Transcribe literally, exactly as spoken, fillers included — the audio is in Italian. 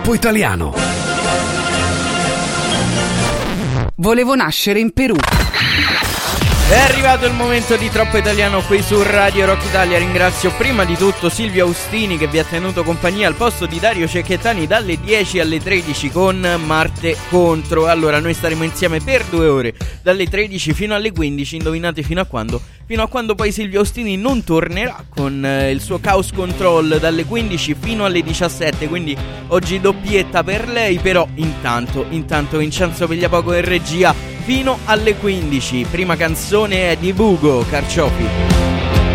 Troppo Italiano. Volevo nascere in Perù. È arrivato il momento di Troppo Italiano qui su Radio Rock Italia. Ringrazio prima di tutto Silvio Austini che vi ha tenuto compagnia al posto di Dario Cecchetani dalle dieci alle tredici con Marte Contro. Allora noi staremo insieme per due ore dalle tredici fino alle quindici. Indovinate fino a quando? Fino a quando poi Silvio Austini non tornerà con eh, il suo Chaos Control dalle quindici fino alle diciassette. Quindi oggi doppietta per lei. Però intanto, intanto Vincenzo Pigliapoco in regia fino alle quindici. Prima canzone è di Bugo, Carciofi.